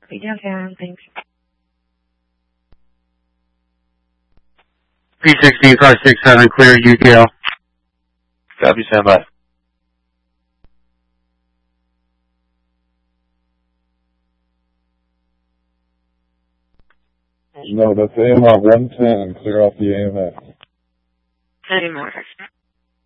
Okay, thanks. 316-567, clear UTL. Copy, stand by. No, that's AMR 110. Clear off the AMS. Anymore.